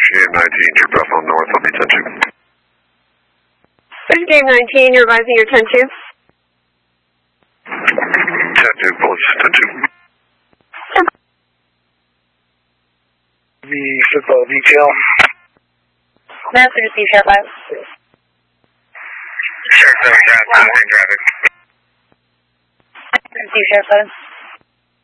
Game 19, your Buffalo North, let me touch you. This is Game 19, you're advising your 10-2. 10-2, bullets, 10-2. The football detail. Master to see Sheriff 5. Sheriff 7, traffic. See Sheriff 5.